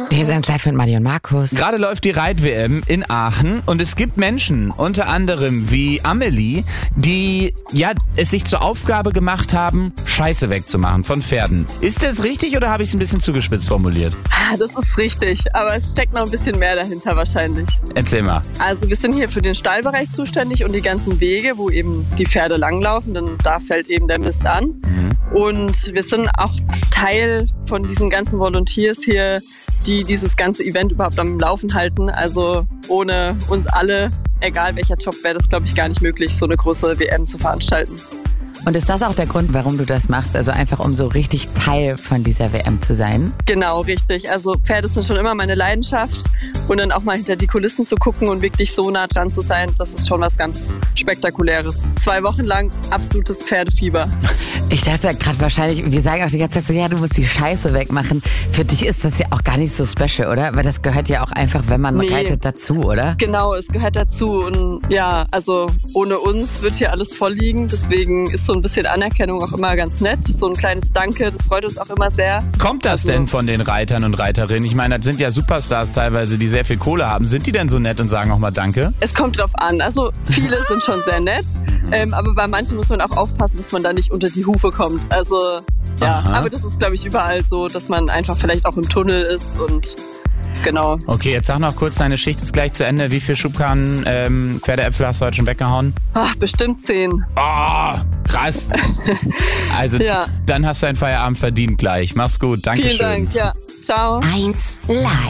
Hier sind live mit Mario und Markus. Gerade läuft die Reit-WM in Aachen und es gibt Menschen, unter anderem wie Amelie, die es sich zur Aufgabe gemacht haben, Scheiße wegzumachen von Pferden. Ist das richtig oder habe ich es ein bisschen zugespitzt formuliert? Das ist richtig, aber es steckt noch ein bisschen mehr dahinter wahrscheinlich. Erzähl mal. Also wir sind hier für den Stallbereich zuständig und die ganzen Wege, wo eben die Pferde langlaufen, denn da fällt eben der Mist an. Und wir sind auch Teil von diesen ganzen Volunteers hier, die dieses ganze Event überhaupt am Laufen halten. Also ohne uns alle, egal welcher Job, wäre das, glaube ich, gar nicht möglich, so eine große WM zu veranstalten. Und ist das auch der Grund, warum du das machst? Also einfach, um so richtig Teil von dieser WM zu sein? Genau, richtig. Also Pferde sind schon immer meine Leidenschaft. Und dann auch mal hinter die Kulissen zu gucken und wirklich so nah dran zu sein, das ist schon was ganz Spektakuläres. 2 Wochen lang absolutes Pferdefieber. Ich dachte gerade wahrscheinlich, wir sagen auch die ganze Zeit so, ja, du musst die Scheiße wegmachen. Für dich ist das ja auch gar nicht so special, oder? Weil das gehört ja auch einfach, wenn man reitet, dazu, oder? Genau, es gehört dazu. Und ja, also ohne uns wird hier alles voll liegen. Deswegen ist so ein bisschen Anerkennung auch immer ganz nett. So ein kleines Danke, das freut uns auch immer sehr. Kommt das denn von den Reitern und Reiterinnen? Ich meine, das sind ja Superstars teilweise, die sehr viel Kohle haben. Sind die denn so nett und sagen auch mal Danke? Es kommt drauf an. Also viele sind schon sehr nett. Aber bei manchen muss man auch aufpassen, dass man da nicht unter die Hufe kommt. Also ja, aber das ist, glaube ich, überall so, dass man einfach vielleicht auch im Tunnel ist und genau. Okay, jetzt sag noch kurz, deine Schicht ist gleich zu Ende. Wie viel Schubkarren Pferdeäpfel hast du heute schon weggehauen? Bestimmt 10. Oh, krass. Also dann hast du deinen Feierabend verdient gleich. Mach's gut, Dankeschön. Vielen Dank, ja. Ciao. 1 Live.